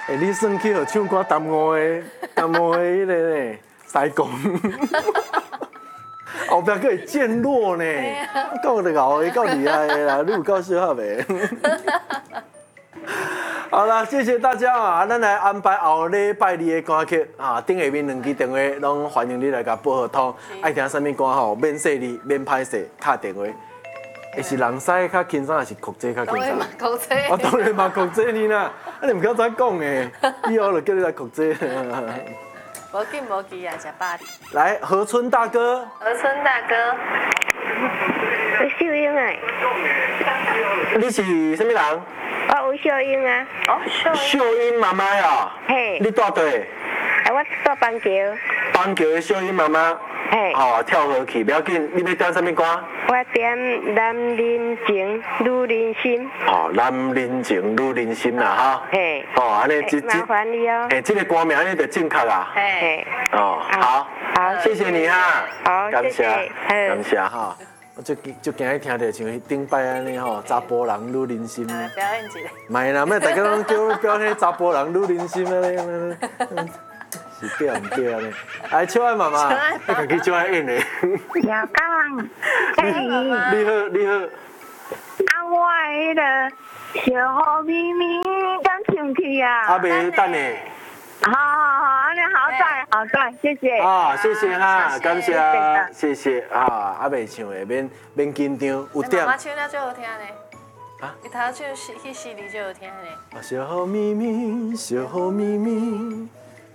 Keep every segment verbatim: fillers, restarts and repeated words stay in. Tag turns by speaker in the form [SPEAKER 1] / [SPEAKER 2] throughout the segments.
[SPEAKER 1] 哎，你算去学唱歌谈我的，谈我的迄个呢，西贡。后壁可以渐弱呢，够得搞的，够厉害的啦，你有够适合没？好啦，谢谢大家啊！咱来安排后礼拜二的歌曲啊，顶下面两支电话拢欢迎你来甲报合通。爱听什么歌吼，免说你免歹势，敲电话。会是人使较轻松，还是酷姐较轻松？
[SPEAKER 2] 酷姐。
[SPEAKER 1] 我当然嘛酷姐你啦，啊你唔晓怎讲的，以后就叫你来酷姐。
[SPEAKER 2] 无紧无急啊，食饱哩。
[SPEAKER 1] 来，何春大哥。
[SPEAKER 2] 何春大哥。
[SPEAKER 3] 秀英啊。
[SPEAKER 1] 你是什么人？
[SPEAKER 3] 我吴秀英啊。
[SPEAKER 2] 哦，秀
[SPEAKER 1] 秀英妈妈呀。
[SPEAKER 3] 嘿。
[SPEAKER 1] 你住对？
[SPEAKER 3] 啊，我住板桥。
[SPEAKER 1] 板桥的秀英妈妈。
[SPEAKER 3] 嘿。
[SPEAKER 1] 哦，跳河去，不要紧。你要点什么歌？
[SPEAKER 3] 我点男人情，女人心。
[SPEAKER 1] 哦，男人情，女人心啦哈。
[SPEAKER 3] 嘿。
[SPEAKER 1] 哦，安尼这
[SPEAKER 3] 麻烦你哦。
[SPEAKER 1] 哎，这个歌名安尼就正确啊。
[SPEAKER 2] 嘿。
[SPEAKER 1] 哦，好。
[SPEAKER 3] 好，
[SPEAKER 1] 谢谢你哈。
[SPEAKER 3] 好，
[SPEAKER 1] 感谢，
[SPEAKER 3] 感
[SPEAKER 1] 谢哈。我就就今日听到像顶摆安尼吼，查甫人女人心。
[SPEAKER 2] 表演一下。
[SPEAKER 1] 唔系啦，咩大家拢叫我表演查甫人女人心安尼。是对唔对啊？来，秋爱妈妈，你家己就爱演的。
[SPEAKER 3] 要讲，
[SPEAKER 1] 你你好，你好。
[SPEAKER 3] 啊，我迄个小咪咪敢生气啊？
[SPEAKER 1] 阿未等呢。
[SPEAKER 3] 好好好，安尼好在好在，谢谢。
[SPEAKER 1] 啊，谢谢哈，感谢，谢谢啊，阿未唱的免免紧张，有点。
[SPEAKER 2] 妈妈唱了最好听呢。啊？伊头唱迄四字最好听呢。
[SPEAKER 1] 啊，小咪咪，小咪咪。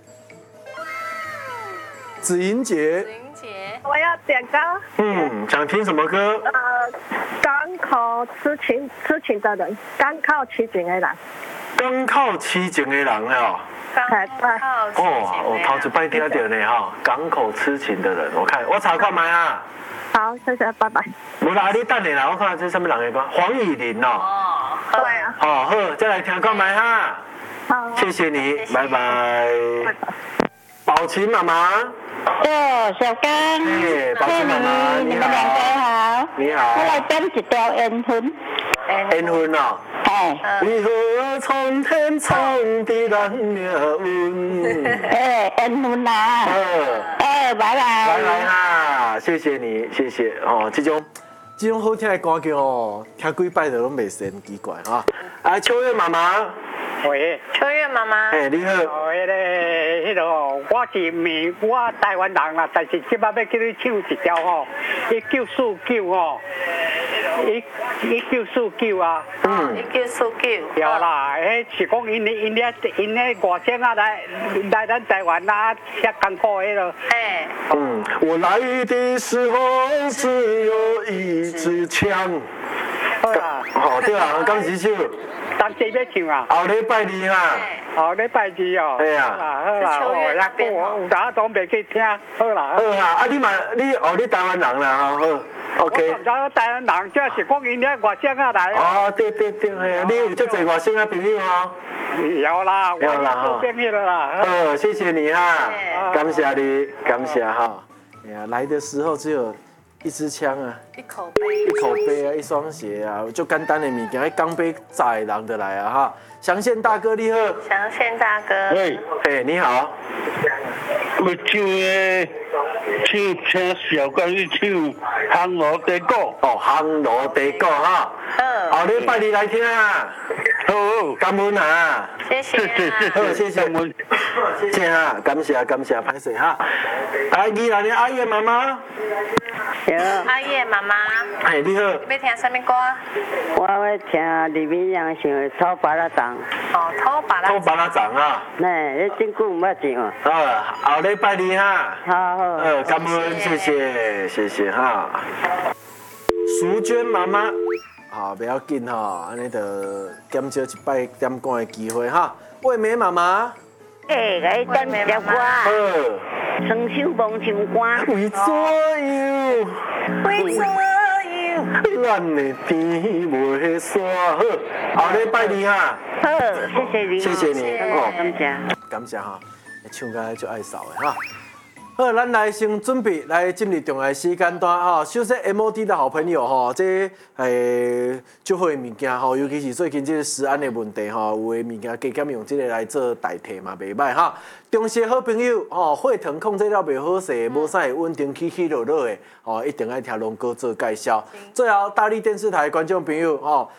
[SPEAKER 1] 子莹姐，
[SPEAKER 2] 子莹姐，
[SPEAKER 3] 我要点歌。
[SPEAKER 1] 嗯，想听什么歌？
[SPEAKER 3] 呃，港口痴情痴情的人，港口痴情的人。
[SPEAKER 1] 港口痴情的人哦。
[SPEAKER 2] 港口
[SPEAKER 1] 哦哦，头一摆听到呢哈，港口痴情的人，我看我查看麦啊。
[SPEAKER 3] 好，谢谢，拜拜。
[SPEAKER 1] 无啦，你等下啦，我看这什么人的歌？黄以玲哦。
[SPEAKER 2] 哦，
[SPEAKER 3] 对啊。
[SPEAKER 1] 哦好，再来听看麦哈。
[SPEAKER 3] 好。
[SPEAKER 1] 谢谢你，拜拜。宝琴妈妈。
[SPEAKER 3] 哦，小刚，
[SPEAKER 1] 哎，宝琴妈妈，你好，
[SPEAKER 3] 你们两位好，
[SPEAKER 1] 你好，
[SPEAKER 3] 我来点一条缘分，
[SPEAKER 1] 缘分哦，
[SPEAKER 3] 哎，
[SPEAKER 1] 为何从天冲的咱命运？
[SPEAKER 3] 哎，缘分啦，哎，拜拜，
[SPEAKER 1] 拜拜啦，谢谢你，谢谢哦，这种这种好听的歌曲哦，听几摆就拢袂嫌奇怪哈。来，秋月妈妈。
[SPEAKER 4] 喂，
[SPEAKER 2] 秋月妈妈，
[SPEAKER 1] 哎，你好。
[SPEAKER 4] 哦，迄个，迄个，我是闽，我台湾人啦，但是即摆要叫你唱一条吼，一九四九吼，一一九四九啊。
[SPEAKER 2] 嗯。一九四九。
[SPEAKER 4] 对啦，迄是讲因因咧因咧外省啊来来咱台湾啊，遐艰苦迄落。
[SPEAKER 2] 哎。
[SPEAKER 1] 嗯，我来的时候只有一支枪。
[SPEAKER 4] 好啦。
[SPEAKER 1] 好，对啊，刚一首。
[SPEAKER 4] 当时要唱啊？
[SPEAKER 1] 后礼拜二啊。
[SPEAKER 4] 后礼拜二哦。
[SPEAKER 1] 对啊。
[SPEAKER 4] 好啦好啦，哦，那个有啥拢袂去听，好啦。
[SPEAKER 1] 好啊，啊你嘛你哦你台湾人啦，好好 ，OK。
[SPEAKER 4] 我唔知台湾人，即是讲因咧外省啊来。
[SPEAKER 1] 哦，对对对，系啊，你有足侪外省啊朋友哦。
[SPEAKER 4] 有啦，
[SPEAKER 1] 有啦
[SPEAKER 4] 哈。朋友啦。
[SPEAKER 1] 好，谢谢你哈，感谢你，感谢哈。哎呀，来的时候只有。一支枪啊，
[SPEAKER 2] 一口杯，
[SPEAKER 1] 一口杯啊，一双鞋啊，就简单的物件，迄钢杯炸的人就来啊哈！祥宪大哥你好，
[SPEAKER 2] 祥宪大哥，
[SPEAKER 5] 喂，
[SPEAKER 1] 嘿你好，
[SPEAKER 5] 我唱的唱听小刚去唱航罗地歌，
[SPEAKER 1] 哦航罗地歌哈，
[SPEAKER 2] 嗯，
[SPEAKER 1] 后礼拜二来听啊，
[SPEAKER 5] 好，
[SPEAKER 1] 感恩啊，
[SPEAKER 2] 谢谢，
[SPEAKER 1] 好谢谢，谢谢啊，感谢感谢，拍摄哈，来宜兰的阿叶妈妈。
[SPEAKER 2] 阿叶妈妈，
[SPEAKER 1] 哎，你好，
[SPEAKER 2] 要听什么歌？
[SPEAKER 3] 我要听李明阳唱的《土巴拉掌》。
[SPEAKER 2] 哦，土巴拉。
[SPEAKER 1] 土巴拉掌啊。
[SPEAKER 3] 那你真久唔捌唱啊？
[SPEAKER 1] 啊，后礼拜二哈。
[SPEAKER 3] 好好。
[SPEAKER 1] 呃，感恩，谢谢，谢谢哈。淑娟妈妈，好，不要紧哈，安尼就减少一摆点歌的机会哈。惠美妈妈。
[SPEAKER 3] 哎，来点一条歌。
[SPEAKER 1] 好。
[SPEAKER 3] 双手望唱歌。
[SPEAKER 1] 为左右。
[SPEAKER 3] 为左右。
[SPEAKER 1] 咱的天袂散好，后礼拜二哈。
[SPEAKER 3] 好，谢谢你。
[SPEAKER 1] 谢谢你哦，
[SPEAKER 3] 感谢。
[SPEAKER 1] 感谢哈，唱歌就爱扫的哈。 好，咱来先准备来进入重要时间段哈。首先 M O D 的好朋友吼，这诶足好的物件吼，尤其是最近这个食安的问题吼，有的物件加减用这个来做代替嘛，袂歹哈。中视好朋友吼，血糖控制了袂好势，无啥会稳定起起落落的吼，一定爱听龙哥做介绍。最后，大力电视台观众朋友吼，